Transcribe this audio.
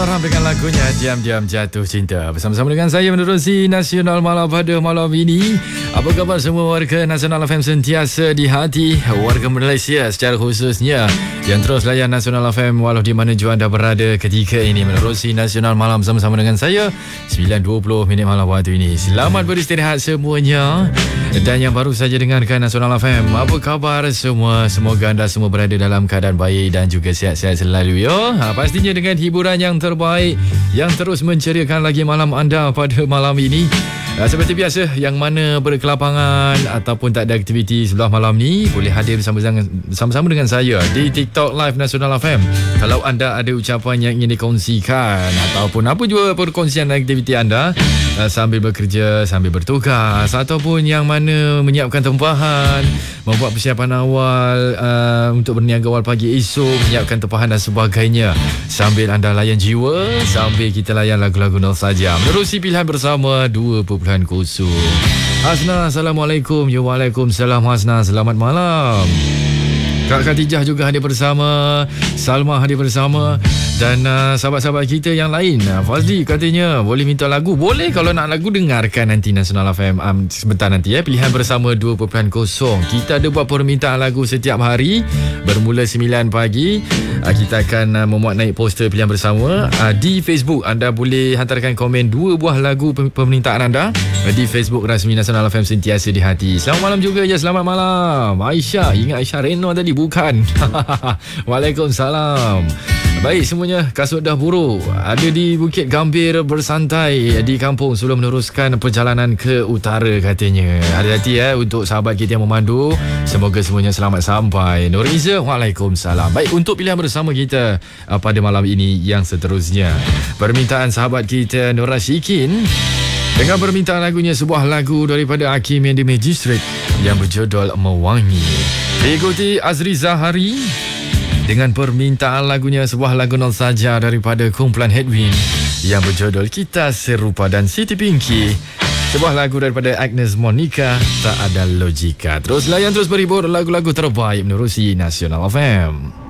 Dengan lagunya Diam-Diam Jatuh Cinta bersama-sama dengan saya menerusi Nasional Malam pada malam ini. Apa khabar semua warga Nasional FM sentiasa di hati, warga Malaysia secara khususnya yang terus layan Nasional FM walau di mana jua anda berada ketika ini menerusi Nasional Malam bersama-sama dengan saya 9.20 minit malam waktu ini. Selamat beristirahat semuanya. Dan yang baru saja dengarkan Nasional FM, apa khabar semua? Semoga anda semua berada dalam keadaan baik dan juga sihat-sihat selalu ya. Pastinya dengan hiburan yang terbaik yang terus menceriakan lagi malam anda pada malam ini. Seperti biasa, yang mana berkelapangan ataupun tak ada aktiviti sebelah malam ni boleh hadir bersama-sama dengan saya di TikTok Live Nasional FM. Kalau anda ada ucapan yang ingin dikongsikan ataupun apa jua perkongsian aktiviti anda sambil bekerja, sambil bertugas ataupun yang mana menyiapkan tempahan, membuat persiapan awal untuk berniaga awal pagi esok, menyiapkan tempahan dan sebagainya, sambil anda layan jiwa, sambil kita layan lagu-lagu nol saja menerusi pilihan bersama 2.0. Hasna, Assalamualaikum. Ya, Waalaikumsalam Hasna, selamat malam. Kak Khatijah juga hadir bersama, Salma hadir bersama, dan sahabat-sahabat kita yang lain. Fazli katanya boleh minta lagu. Boleh, kalau nak lagu dengarkan nanti Nasional FM sebentar nanti pilihan bersama 2.0. Kita ada buat permintaan lagu setiap hari bermula 9 pagi. Kita akan memuat naik poster pilihan bersama di Facebook. Anda boleh hantarkan komen 2 buah lagu permintaan anda di Facebook rasmi Nasional FM sentiasa di hati. Selamat malam juga ya, selamat malam Aisyah. Ingat Aisyah Reno tadi? Bukan. Waalaikumsalam. Baik semuanya, kasut dah buruk, ada di Bukit Gambir bersantai di kampung sebelum meneruskan perjalanan ke utara katanya. Hati-hati untuk sahabat kita yang memandu. Semoga semuanya selamat sampai. Nur Iza, Waalaikumsalam. Baik, untuk pilihan bersama kita pada malam ini yang seterusnya, permintaan sahabat kita Nur Rashikin dengan permintaan lagunya, sebuah lagu daripada Hakim yang di Magistrate yang berjudul Mewangi. Diikuti Azri Zahari dengan permintaan lagunya, sebuah lagu nol saja daripada kumpulan Headwind yang berjudul Kita Serupa, dan Siti Pinky sebuah lagu daripada Agnes Monica, Tak Ada Logika. Terus layan, terus berhibur lagu-lagu terbaik menerusi Nasional FM.